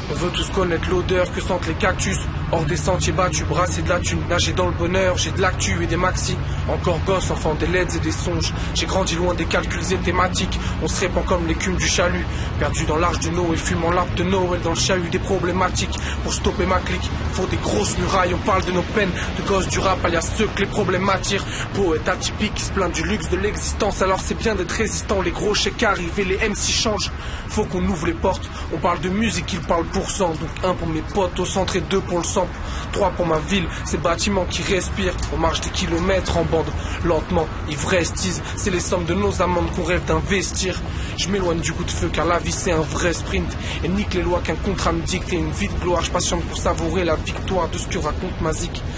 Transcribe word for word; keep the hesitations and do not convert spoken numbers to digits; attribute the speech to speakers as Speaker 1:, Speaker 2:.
Speaker 1: On veut tous connaître l'odeur que sentent les cactus. Hors des sentiers battus, brasser de la thune, nager dans le bonheur, j'ai de l'actu et des maxi. Encore gosse, enfant des leds et des songes. J'ai grandi loin des calculs et thématiques. On se répand comme l'écume du chalut. Perdu dans l'arche de Noé, fumant l'arbre de Noël dans le chahut des problématiques. Pour stopper ma clique, faut des grosses murailles. On parle de nos peines, de gosses du rap, alias ceux que les problèmes attirent. Poète atypique qui se plaint du luxe de l'existence. Alors c'est bien d'être résistant, les gros chèques arrivent et les M C changent. Faut qu'on ouvre les portes, on parle de musique, ils parlent pour cent. Donc un pour mes potes au centre et deux pour le sample. Trois pour ma ville, ces bâtiments qui respirent. On marche des kilomètres en bande, lentement, ivrestise. C'est les sommes de nos amendes qu'on rêve d'investir. Je m'éloigne du coup de feu car la vie c'est un vrai sprint. Et nique les lois qu'un contrat me dicte et une vie de gloire. Je patiente pour savourer la victoire de ce que raconte ma zik.